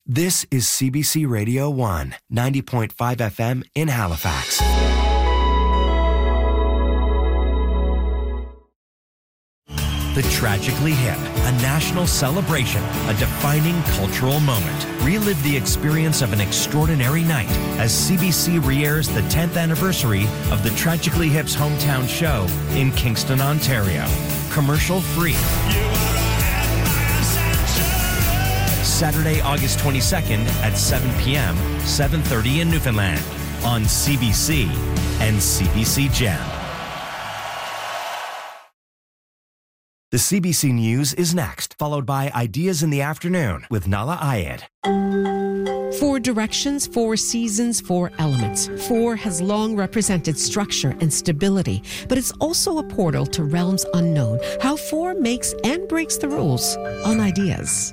This is CBC Radio 1, 90.5 FM in Halifax. The Tragically Hip, a national celebration, a defining cultural moment. Relive the experience of an extraordinary night as CBC re-airs the 10th anniversary of the Tragically Hip's hometown show in Kingston, Ontario. Commercial free. Saturday, August 22nd at 7 p.m., 7:30 in Newfoundland on CBC and CBC Gem. The CBC News is next, followed by Ideas in the Afternoon with Nala Ayed. 4 directions, 4 seasons, 4 elements. 4 has long represented structure and stability, but it's also a portal to realms unknown. How 4 makes and breaks the rules on Ideas.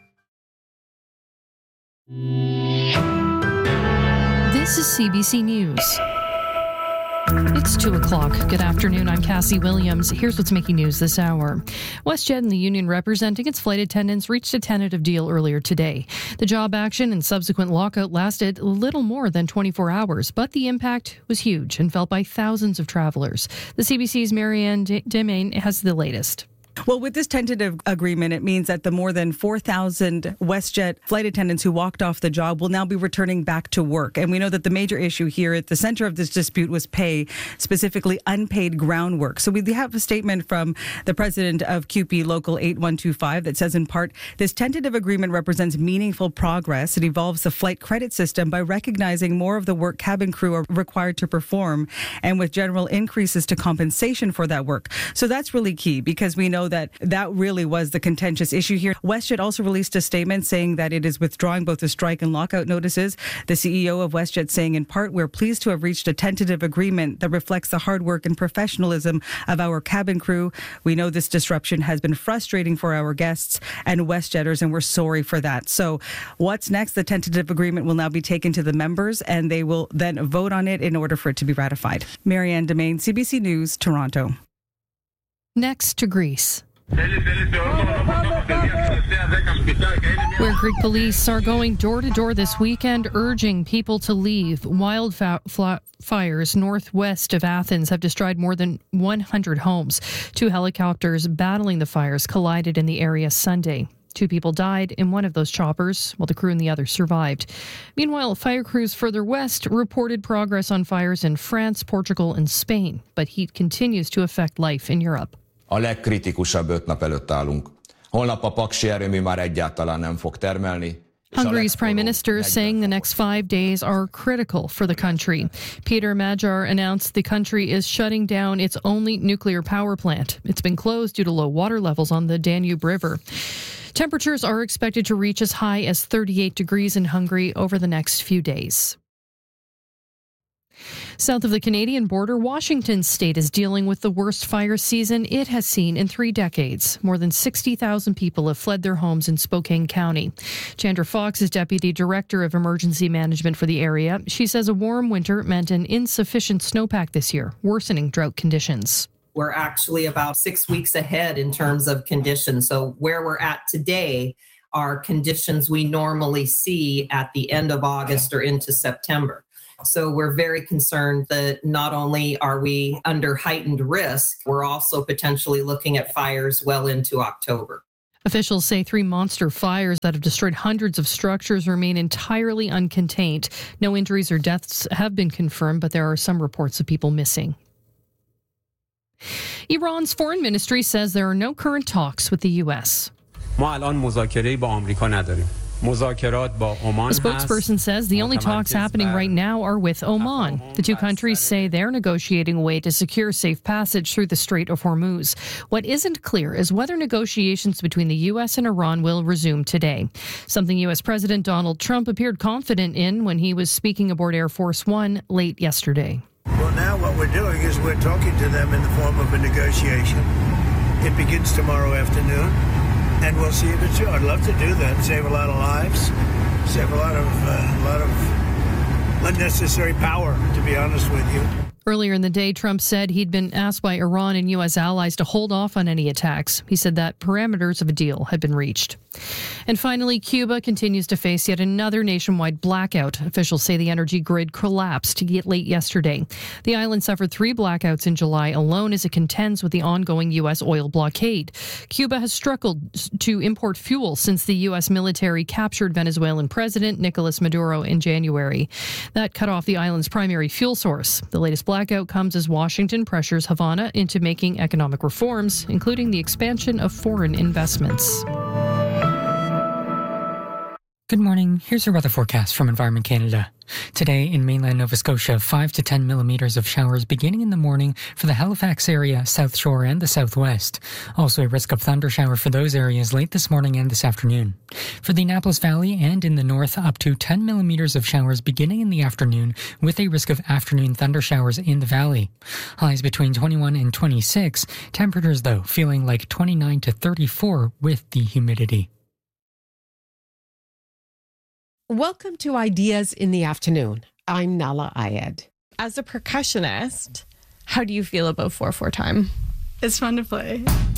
This is CBC News. It's 2 o'clock. Good afternoon. I'm Cassie Williams. Here's what's making news this hour. WestJet and the union representing its flight attendants reached a tentative deal earlier today. The job action and subsequent lockout lasted little more than 24 hours, but the impact was huge and felt by thousands of travelers. The CBC's Marianne Demain has the latest. Well, with this tentative agreement, it means that the more than 4,000 WestJet flight attendants who walked off the job will now be returning back to work. And we know that the major issue here at the center of this dispute was pay, specifically unpaid ground work. So we have a statement from the president of CUPE Local 8125 that says, in part, this tentative agreement represents meaningful progress. It evolves the flight credit system by recognizing more of the work cabin crew are required to perform and with general increases to compensation for that work. So that's really key because we know that really was the contentious issue here. WestJet also released a statement saying that it is withdrawing both the strike and lockout notices. The CEO of WestJet saying, in part, we're pleased to have reached a tentative agreement that reflects the hard work and professionalism of our cabin crew. We know this disruption has been frustrating for our guests and WestJetters, and we're sorry for that. So what's next? The tentative agreement will now be taken to the members, and they will then vote on it in order for it to be ratified. Marianne Demain, CBC News, Toronto. Next to Greece, where Greek police are going door to door this weekend, urging people to leave. Wildfires northwest of Athens have destroyed more than 100 homes. 2 helicopters battling the fires collided in the area Sunday. 2 people died in one of those choppers, while the crew in the other survived. Meanwhile, fire crews further west reported progress on fires in France, Portugal, and Spain, but heat continues to affect life in Europe. A legkritikusabb 5 nap előtt állunk. Holnap a paksi erőmű már egyáltalán nem fog termelni. Hungary's prime minister saying the next 5 days are critical for the country. Peter Magyar announced the country is shutting down its only nuclear power plant. It's been closed due to low water levels on the Danube River. Temperatures are expected to reach as high as 38 degrees in Hungary over the next few days. South of the Canadian border, Washington state is dealing with the worst fire season it has seen in 3 decades. More than 60,000 people have fled their homes in Spokane County. Chandra Fox is Deputy Director of Emergency Management for the area. She says a warm winter meant an insufficient snowpack this year, worsening drought conditions. We're actually about 6 weeks ahead in terms of conditions. So where we're at today are conditions we normally see at the end of August or into September. So we're very concerned that not only are we under heightened risk, we're also potentially looking at fires well into October. Officials say 3 monster fires that have destroyed hundreds of structures remain entirely uncontained. No injuries or deaths have been confirmed, but there are some reports of people missing. Iran's foreign ministry says there are no current talks with the U.S. A spokesperson says the only talks happening right now are with Oman. The 2 countries say they're negotiating a way to secure safe passage through the Strait of Hormuz. What isn't clear is whether negotiations between the U.S. and Iran will resume today, something U.S. President Donald Trump appeared confident in when he was speaking aboard Air Force One late yesterday. Well, now what we're doing is we're talking to them in the form of a negotiation. It begins tomorrow afternoon. And we'll see if it's true. I'd love to do that. Save a lot of lives. Save a lot of unnecessary power, to be honest with you. Earlier in the day, Trump said he'd been asked by Iran and U.S. allies to hold off on any attacks. He said that parameters of a deal had been reached. And finally, Cuba continues to face yet another nationwide blackout. Officials say the energy grid collapsed late yesterday. The island suffered 3 blackouts in July alone as it contends with the ongoing U.S. oil blockade. Cuba has struggled to import fuel since the U.S. military captured Venezuelan President Nicolas Maduro in January. That cut off the island's primary fuel source. The latest blackout comes as Washington pressures Havana into making economic reforms, including the expansion of foreign investments. Good morning. Here's your weather forecast from Environment Canada. Today in mainland Nova Scotia, 5 to 10 millimeters of showers beginning in the morning for the Halifax area, South Shore and the Southwest. Also a risk of thunder shower for those areas late this morning and this afternoon. For the Annapolis Valley and in the north, up to 10 millimeters of showers beginning in the afternoon with a risk of afternoon thunder showers in the valley. Highs between 21 and 26. Temperatures, though, feeling like 29 to 34 with the humidity. Welcome to Ideas in the Afternoon. I'm Nala Ayed. As a percussionist, how do you feel about 4/4 time? It's fun to play.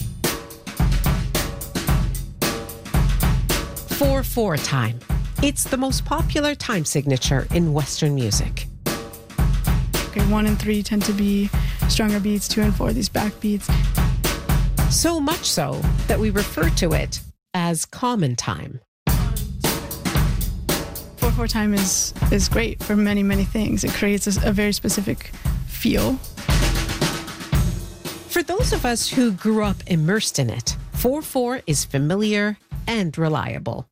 4/4 time. It's the most popular time signature in Western music. Okay, 1 and 3 tend to be stronger beats, 2 and 4, these back beats. So much so that we refer to it as common time. 4/4 time is great for many, many things. It creates a very specific feel. For those of us who grew up immersed in it, 4/4 is familiar and reliable.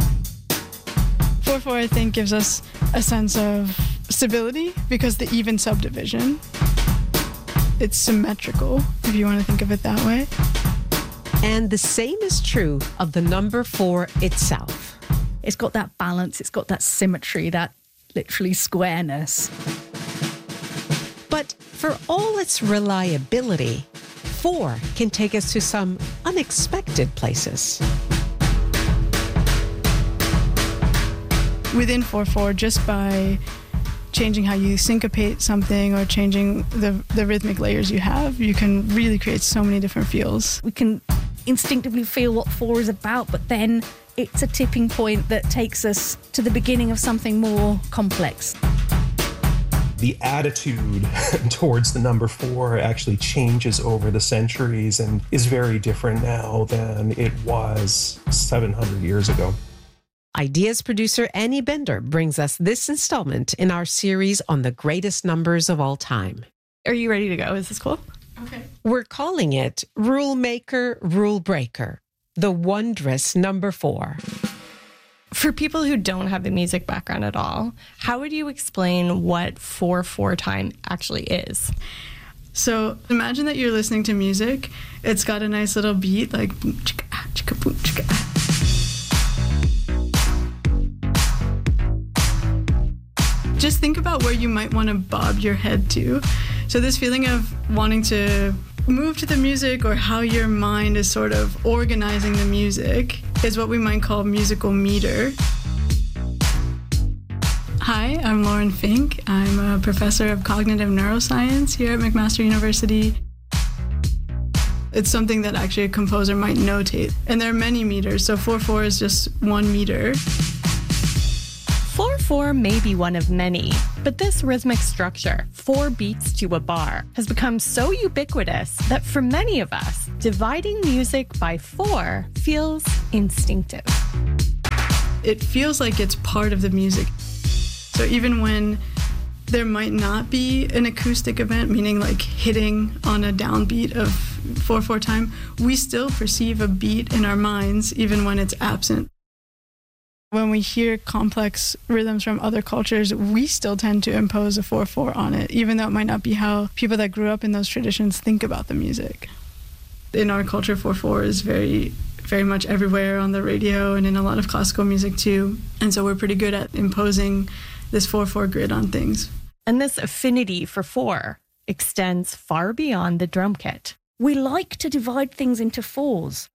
4/4, I think, gives us a sense of stability because the even subdivision, it's symmetrical, if you want to think of it that way. And the same is true of the number 4 itself. It's got that balance, it's got that symmetry, that literally squareness. But for all its reliability, 4 can take us to some unexpected places. Within 4/4, just by changing how you syncopate something or changing the rhythmic layers you have, you can really create so many different feels. We can instinctively feel what 4 is about, but then it's a tipping point that takes us to the beginning of something more complex. The attitude towards the number 4 actually changes over the centuries and is very different now than it was 700 years ago. Ideas producer Annie Bender brings us this installment in our series on the greatest numbers of all time. Are you ready to go? Is this cool? Okay. We're calling it Rule Maker, Rule Breaker, the wondrous number 4. For people who don't have a music background at all, how would you explain what 4/4 time actually is? So imagine that you're listening to music. It's got a nice little beat like boom chicka ah chicka boom chicka ah. Just think about where you might want to bob your head to. So this feeling of wanting to move to the music or how your mind is sort of organizing the music is what we might call musical meter. Hi, I'm Lauren Fink. I'm a professor of cognitive neuroscience here at McMaster University. It's something that actually a composer might notate. And there are many meters, so 4/4 is just 1 meter. 4/4 may be one of many, but this rhythmic structure, 4 beats to a bar, has become so ubiquitous that for many of us, dividing music by 4 feels instinctive. It feels like it's part of the music. So even when there might not be an acoustic event, meaning like hitting on a downbeat of 4/4 time, we still perceive a beat in our minds even when it's absent. When we hear complex rhythms from other cultures, we still tend to impose a 4/4 on it, even though it might not be how people that grew up in those traditions think about the music. In our culture, 4/4 is very, very much everywhere on the radio and in a lot of classical music too. And so we're pretty good at imposing this 4/4 grid on things. And this affinity for 4 extends far beyond the drum kit. We like to divide things into 4s.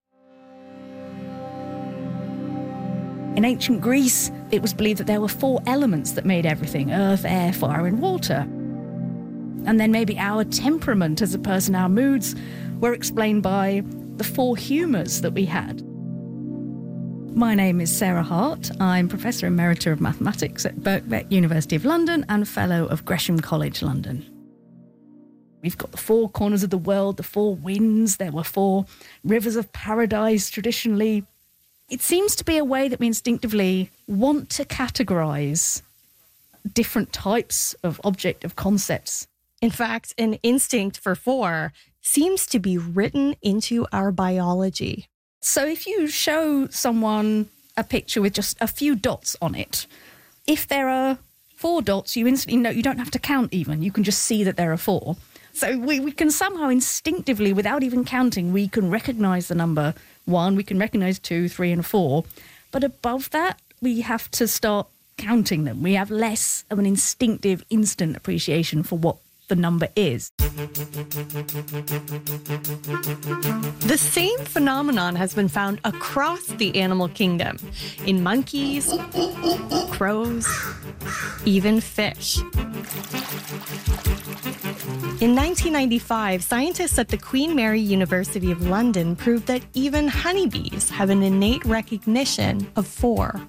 In ancient Greece, it was believed that there were 4 elements that made everything: earth, air, fire, and water. And then maybe our temperament as a person, our moods, were explained by the 4 humours that we had. My name is Sarah Hart. I'm Professor Emerita of Mathematics at Birkbeck, University of London, and Fellow of Gresham College, London. We've got the four corners of the world, the four winds. There were four rivers of paradise traditionally. It seems to be a way that we instinctively want to categorise different types of objective concepts. In fact, an instinct for four seems to be written into our biology. So if you show someone a picture with just a few dots on it, if there are 4 dots, you instantly know, you don't have to count even, you can just see that there are 4. So we can somehow instinctively, without even counting, we can recognise the number 1, we can recognise 2, 3 and 4. But above that, we have to start counting them. We have less of an instinctive, instant appreciation for what the number is. The same phenomenon has been found across the animal kingdom, in monkeys, crows, even fish. In 1995, scientists at the Queen Mary University of London proved that even honeybees have an innate recognition of 4.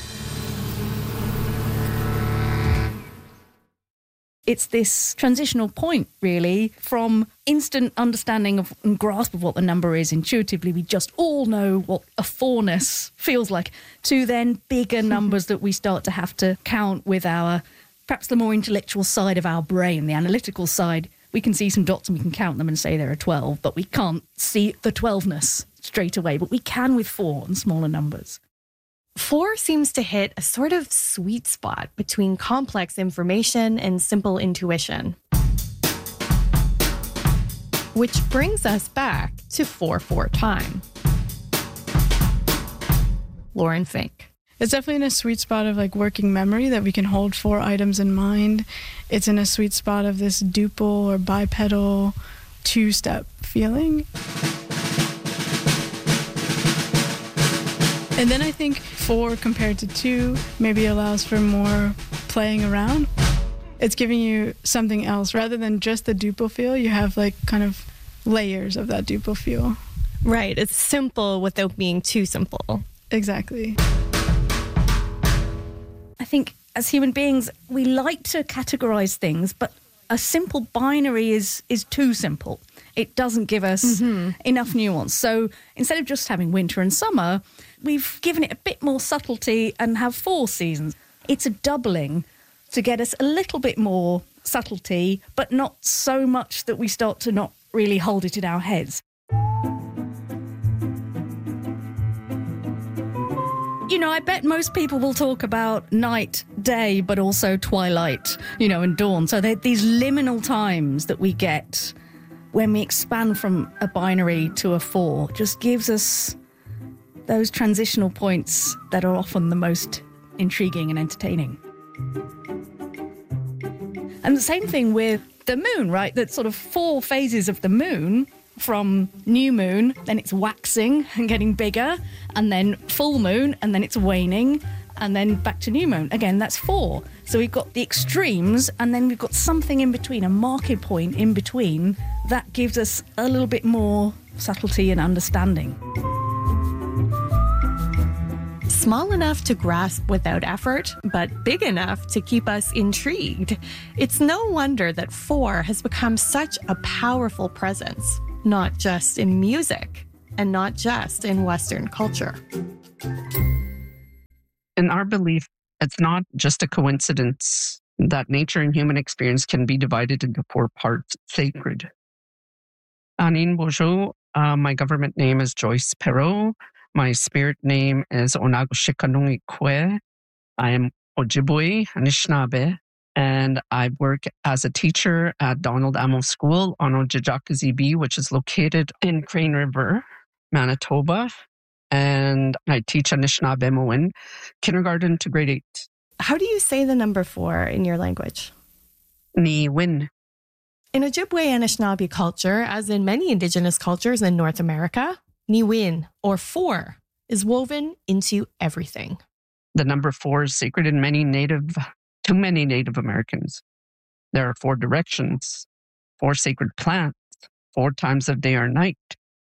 It's this transitional point, really, from instant understanding of and grasp of what the number is intuitively. We just all know what a 4-ness feels like, to then bigger numbers that we start to have to count with our, perhaps the more intellectual side of our brain, the analytical side. We can see some dots and we can count them and say there are 12, but we can't see the 12-ness straight away. But we can with 4 and smaller numbers. 4 seems to hit a sort of sweet spot between complex information and simple intuition. Which brings us back to 4-4 time. Lauren Fink. It's definitely in a sweet spot of like working memory that we can hold 4 items in mind. It's in a sweet spot of this duple or bipedal 2-step feeling. And then I think 4 compared to 2 maybe allows for more playing around. It's giving you something else. Rather than just the duple feel, you have like kind of layers of that duple feel. Right. It's simple without being too simple. Exactly. I think as human beings, we like to categorize things, but a simple binary is too simple. It doesn't give us enough nuance. So instead of just having winter and summer, we've given it a bit more subtlety and have 4 seasons. It's a doubling to get us a little bit more subtlety, but not so much that we start to not really hold it in our heads. You know, I bet most people will talk about night, day, but also twilight, and dawn. So they're these liminal times that we get when we expand from a binary to a 4, just gives us those transitional points that are often the most intriguing and entertaining. And the same thing with the moon, right? That sort of 4 phases of the moon, from new moon, then it's waxing and getting bigger, and then full moon, and then it's waning, and then back to new moon. Again, that's 4. So we've got the extremes, and then we've got something in between, a marking point in between, that gives us a little bit more subtlety and understanding. Small enough to grasp without effort, but big enough to keep us intrigued. It's no wonder that 4 has become such a powerful presence, not just in music, and not just in Western culture. In our belief, it's not just a coincidence that nature and human experience can be divided into 4 parts: sacred. Anin Bojo, my government name is Joyce Perot. My spirit name is Onagoshikanungi Kwe. I am Ojibwe, Anishinaabe, and I work as a teacher at Donald Amo School on Ojibwe, which is located in Crane River, Manitoba. And I teach Anishinaabe kindergarten to grade 8. How do you say the number 4 in your language? Ni win. In Ojibwe Anishinaabe culture, as in many Indigenous cultures in North America, Niwin, or 4, is woven into everything. The number 4 is sacred to many Native Americans. There are 4 directions, 4 sacred plants, 4 times of day or night,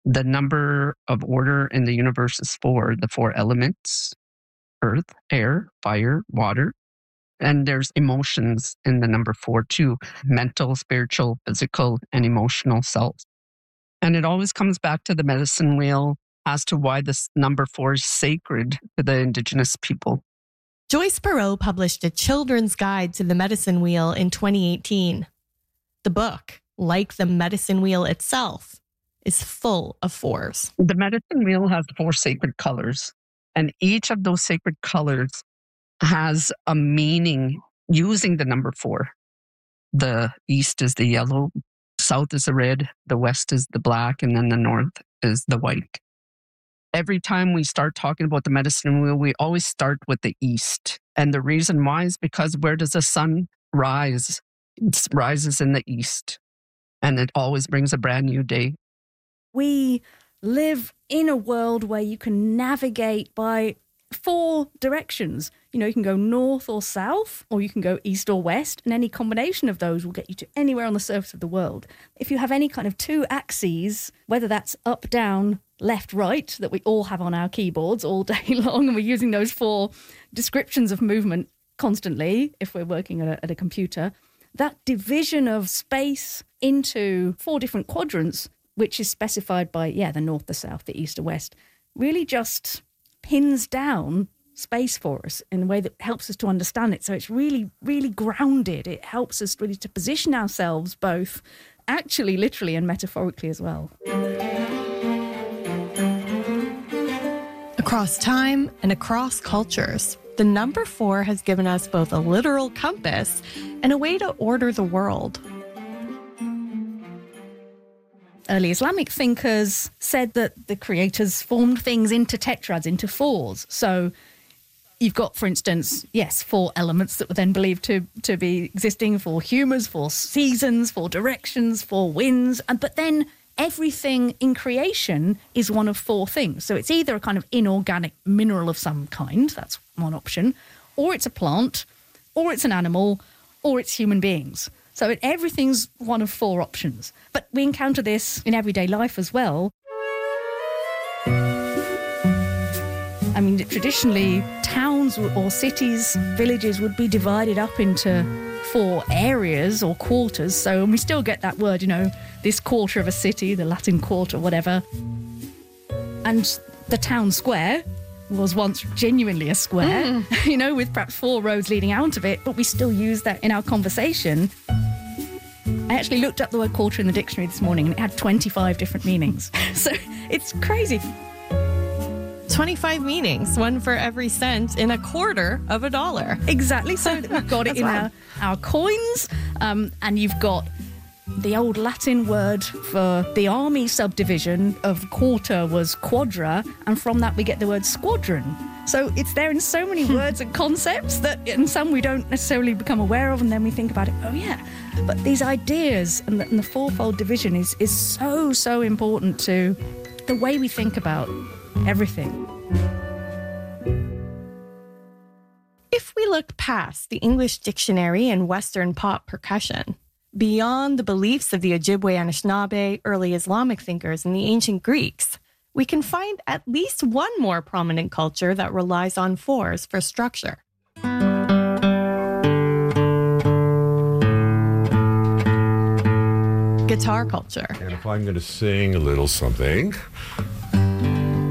The number of order in the universe is 4, the 4 elements: earth, air, fire, water. And there's emotions in the number 4 too: mental, spiritual, physical, and emotional self. And it always comes back to the medicine wheel as to why this number 4 is sacred to the Indigenous people. Joyce Perreault published a children's guide to the medicine wheel in 2018. The book, like the medicine wheel itself, is full of 4s. The medicine wheel has 4 sacred colors, and each of those sacred colors has a meaning using the number 4. The east is the yellow, south is the red, the west is the black, and then the north is the white. Every time we start talking about the medicine wheel, we always start with the east. And the reason why is because where does the sun rise? It rises in the east, and it always brings a brand new day. We live in a world where you can navigate by 4 directions. You know, you can go north or south, or you can go east or west, and any combination of those will get you to anywhere on the surface of the world. If you have any kind of 2 axes, whether that's up, down, left, right, that we all have on our keyboards all day long, and we're using those 4 descriptions of movement constantly if we're working at a computer, that division of space into 4 different quadrants, which is specified by, the north, the south, the east, the west, really just pins down space for us in a way that helps us to understand it. So it's really, really grounded. It helps us really to position ourselves both actually, literally, and metaphorically as well. Across time and across cultures, the number 4 has given us both a literal compass and a way to order the world. Early Islamic thinkers said that the creators formed things into tetrads, into 4s. So you've got, for instance, 4 elements that were then believed to be existing, 4 humours, 4 seasons, 4 directions, 4 winds. But then everything in creation is one of 4 things. So it's either a kind of inorganic mineral of some kind, that's one option, or it's a plant, or it's an animal, or it's human beings. So everything's one of 4 options. But we encounter this in everyday life as well. I mean, traditionally, towns or cities, villages would be divided up into 4 areas or quarters. So we still get that word, this quarter of a city, the Latin quarter, whatever. And the town square was once genuinely a square, with perhaps 4 roads leading out of it, but we still use that in our conversation. I actually looked up the word quarter in the dictionary this morning and it had 25 different meanings. So it's crazy. 25 meanings, 1 for every cent in a quarter of a dollar. Exactly. So we've got it in our coins, and you've got the old Latin word for the army subdivision of quarter was quadra, and from that we get the word squadron. So it's there in so many words and concepts that, and some we don't necessarily become aware of, and then we think about it, but these ideas and the 4-fold division is so important to the way we think about everything. If we look past the English dictionary and Western pop percussion, beyond the beliefs of the Ojibwe Anishinaabe, early Islamic thinkers, and the ancient Greeks, we can find at least one more prominent culture that relies on 4s for structure. Guitar culture. And if I'm going to sing a little something,